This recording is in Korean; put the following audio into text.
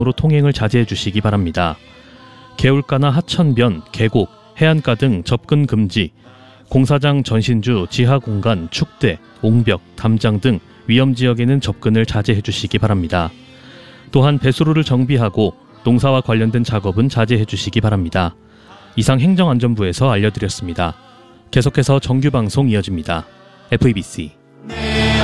으로 통행을 자제해 주시기 바랍니다. 개울가나 하천변, 계곡, 해안가 등 접근 금지, 공사장 전신주, 지하공간, 축대, 옹벽, 담장 등 위험지역에는 접근을 자제해 주시기 바랍니다. 또한 배수로를 정비하고 농사와 관련된 작업은 자제해 주시기 바랍니다. 이상 행정안전부에서 알려드렸습니다. 계속해서 정규방송 이어집니다. FEBC